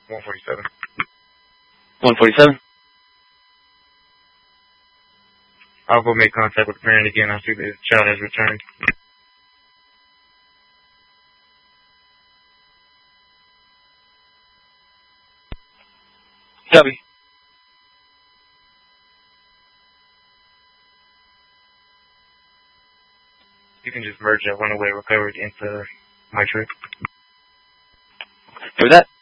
147. 147? I'll go make contact with the parent again. I'll see if the child has returned. Copy. You can just merge that runaway recovered into my trip. Hear that?